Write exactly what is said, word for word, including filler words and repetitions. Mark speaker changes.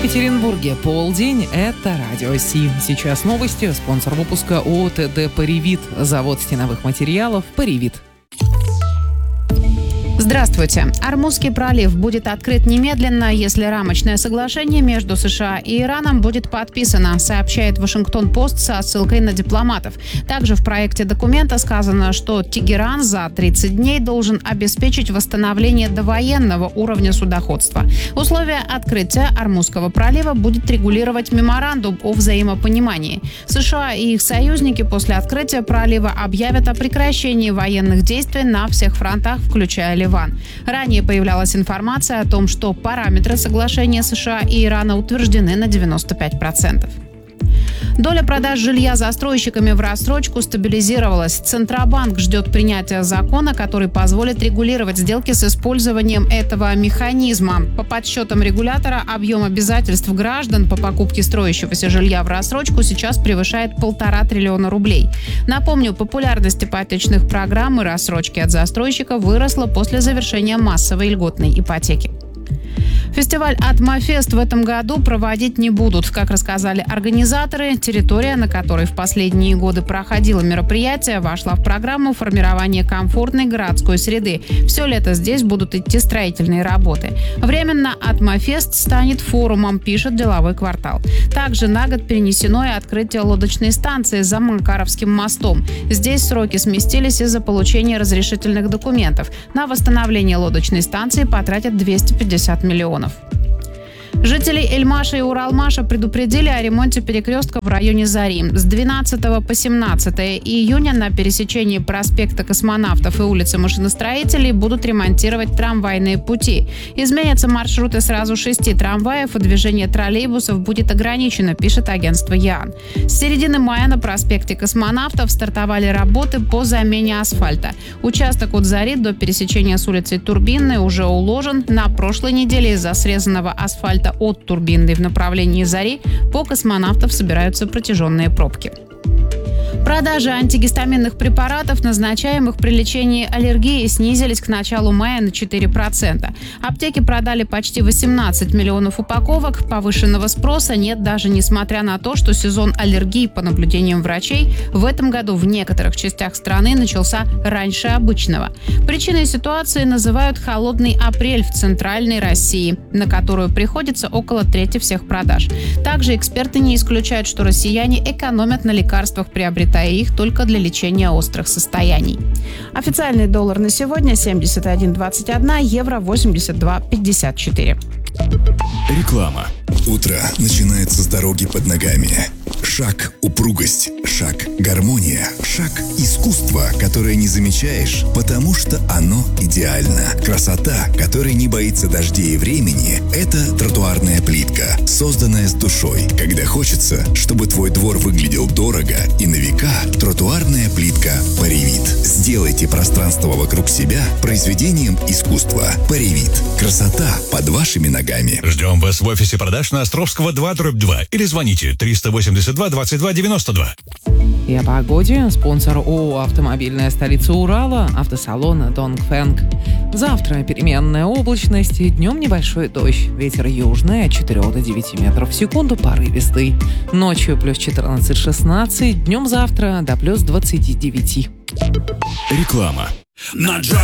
Speaker 1: Екатеринбурге полдень. Это Радио Си. Сейчас новости. Спонсор выпуска ООО ТД «Паривит». Завод стеновых материалов «Паривит».
Speaker 2: Здравствуйте. Ормузский пролив будет открыт немедленно, если рамочное соглашение между США и Ираном будет подписано, сообщает Вашингтон-Пост со ссылкой на дипломатов. Также в проекте документа сказано, что Тегеран за тридцать дней должен обеспечить восстановление довоенного уровня судоходства. Условия открытия Ормузского пролива будет регулировать меморандум о взаимопонимании. США и их союзники после открытия пролива объявят о прекращении военных действий на всех фронтах, включая Ливан. Ранее появлялась информация о том, что параметры соглашения США и Ирана утверждены на девяносто пять процентов. Доля продаж жилья застройщиками в рассрочку стабилизировалась. Центробанк ждет принятия закона, который позволит регулировать сделки с использованием этого механизма. По подсчетам регулятора, объем обязательств граждан по покупке строящегося жилья в рассрочку сейчас превышает полтора триллиона рублей. Напомню, популярность ипотечных программ и рассрочки от застройщика выросла после завершения массовой льготной ипотеки. Фестиваль «Атмофест» в этом году проводить не будут. Как рассказали организаторы, территория, на которой в последние годы проходило мероприятие, вошла в программу формирования комфортной городской среды. Все лето здесь будут идти строительные работы. Временно «Атмофест» станет форумом, пишет «Деловой квартал». Также на год перенесено и открытие лодочной станции за Макаровским мостом. Здесь сроки сместились из-за получения разрешительных документов. На восстановление лодочной станции потратят двести пятьдесят миллионов. Жителей Эльмаша и Уралмаша предупредили о ремонте перекрестка в районе Зари. С двенадцатого по семнадцатое июня на пересечении проспекта Космонавтов и улицы Машиностроителей будут ремонтировать трамвайные пути. Изменятся маршруты сразу шести трамваев, и движение троллейбусов будет ограничено, пишет агентство ЯН. С середины мая на проспекте Космонавтов стартовали работы по замене асфальта. Участок от Зари до пересечения с улицей Турбинной уже уложен. На прошлой неделе из-за срезанного асфальта от Турбинной в направлении Зари по Космонавтов собираются протяженные пробки. Продажи антигистаминных препаратов, назначаемых при лечении аллергии, снизились к началу мая на четыре процента. Аптеки продали почти восемнадцать миллионов упаковок. Повышенного спроса нет даже несмотря на то, что сезон аллергии, по наблюдениям врачей, в этом году в некоторых частях страны начался раньше обычного. Причиной ситуации называют холодный апрель в центральной России, на которую приходится около трети всех продаж. Также эксперты не исключают, что россияне экономят на лекарствах, приобретая их только для лечения острых состояний. Официальный доллар на сегодня семьдесят один двадцать один, евро восемьдесят два пятьдесят четыре.
Speaker 3: Реклама. Утро начинается с дороги под ногами. Шаг – упругость, шаг – гармония, шаг – искусство, которое не замечаешь, потому что оно идеально. Красота, которая не боится дождей и времени – это тротуарная плитка, созданная с душой. Когда хочется, чтобы твой двор выглядел дорого и на века, тротуарная плитка «Паривит». Сделайте пространство вокруг себя произведением искусства. «Паривит». Красота под вашими ногами.
Speaker 4: Ждем вас в офисе продаж на Островского два дробь два или звоните триста восемьдесят два двадцать два девяносто два.
Speaker 1: И о погоде. Спонсор ООО «Автомобильная столица Урала», автосалон «Донгфэнг». Завтра переменная облачность, днем небольшой дождь. Ветер южный от четырёх до девяти метров в секунду, порывистый. Ночью плюс четырнадцать-шестнадцать, днем завтра до плюс двадцати девяти.
Speaker 3: Реклама.